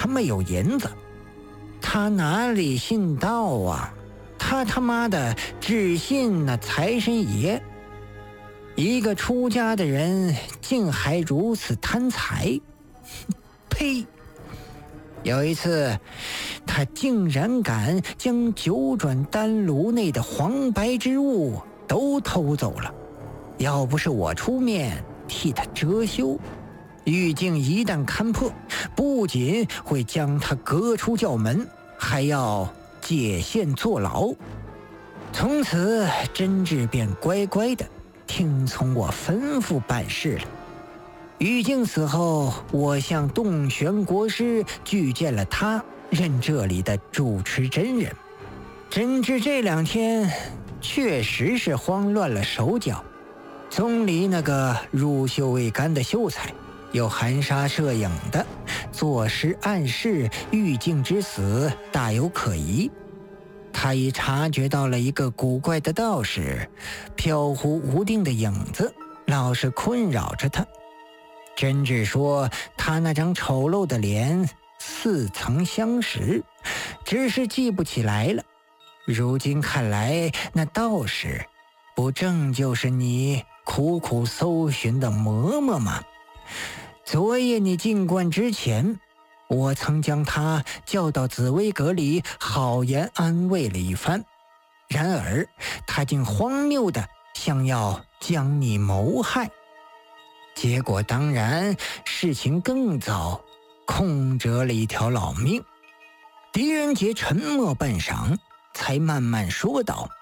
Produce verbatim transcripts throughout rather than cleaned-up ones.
妈有银子。他哪里信道啊？他他妈的只信那财神爷。一个出家的人竟还如此贪财，呸！有一次，他竟然敢将九转丹炉内的黄白之物都偷走了。要不是我出面替他遮羞，玉镜一旦看破，不仅会将他革出教门，还要解县坐牢。从此真治便乖乖的听从我吩咐办事了。玉镜死后，我向洞玄国师举荐了他任这里的主持真人。真治这两天确实是慌乱了手脚，宗里那个入袖未干的秀才，有含沙射影的作诗暗示玉镜之死大有可疑。他已察觉到了一个古怪的道士飘忽无定的影子，老是困扰着他。真治说他那张丑陋的脸似曾相识，只是记不起来了。如今看来，那道士不正就是你苦苦搜寻的嬷嬷吗？昨夜你进观之前，我曾将他叫到紫薇阁里好言安慰了一番，然而他竟荒谬的想要将你谋害。结果当然事情更糟，空折了一条老命。狄仁杰沉默半晌，才慢慢说道：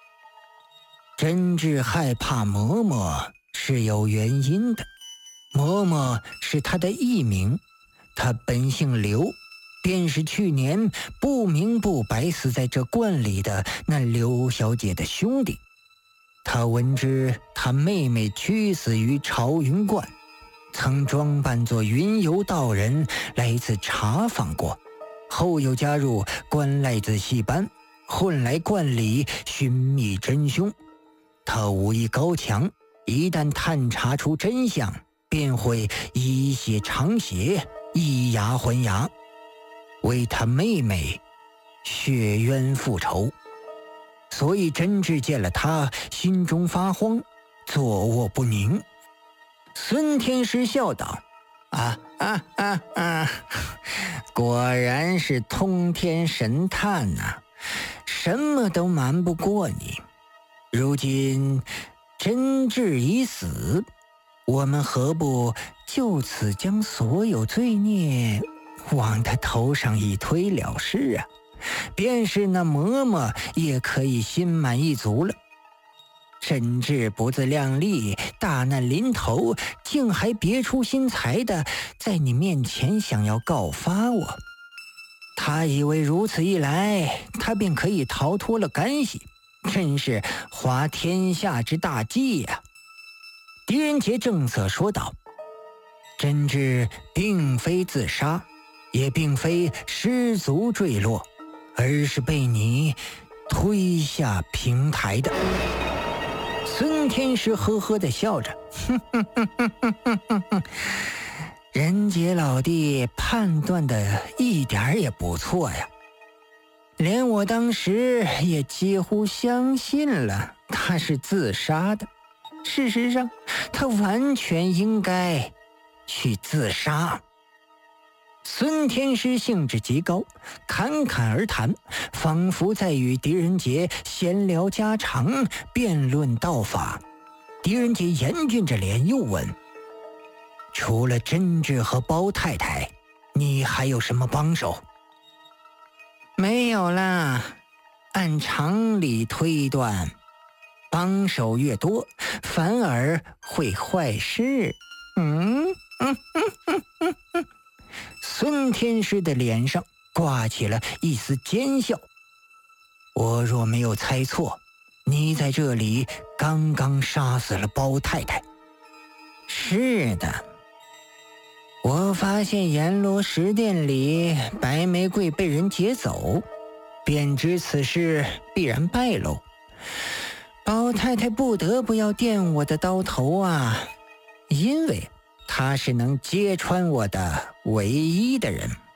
真治害怕嬷嬷是有原因的。嬷嬷是他的艺名，他本姓刘，便是去年不明不白死在这观里的那刘小姐的兄弟。他闻知他妹妹屈死于朝云观，曾装扮作云游道人来一次查访过，后又加入观赖子戏班，混来观里寻觅真凶。他武艺高强，一旦探查出真相，便会以血偿血，以牙还牙，为他妹妹血冤复仇。所以真治见了他，心中发慌，坐卧不宁。孙天师笑道：啊啊啊啊！果然是通天神探呐、啊，什么都瞒不过你。如今真治已死，我们何不就此将所有罪孽往他头上一推了事啊？便是那嬷嬷也可以心满意足了。真治不自量力，大难临头，竟还别出心裁的在你面前想要告发我。他以为如此一来，他便可以逃脱了干系，真是滑天下之大稽呀、啊！狄仁杰正色说道：真治并非自杀，也并非失足坠落，而是被你推下平台的。孙天师呵呵地笑着，哼哼哼哼哼哼哼，仁杰老弟判断的一点也不错呀，连我当时也几乎相信了他是自杀的。事实上，他完全应该去自杀。孙天师兴致极高，侃侃而谈，仿佛在与狄仁杰闲聊家常，辩论道法。狄仁杰严峻着脸又问：除了真治和包太太，你还有什么帮手？没有啦，按常理推断，帮手越多，反而会坏事。嗯嗯嗯嗯嗯嗯。孙天师的脸上挂起了一丝奸笑。我若没有猜错，你在这里刚刚杀死了包太太。是的，我发现阎罗石殿里白玫瑰被人劫走，便知此事必然败露。包太太不得不要垫我的刀头啊，因为他是能揭穿我的唯一的人。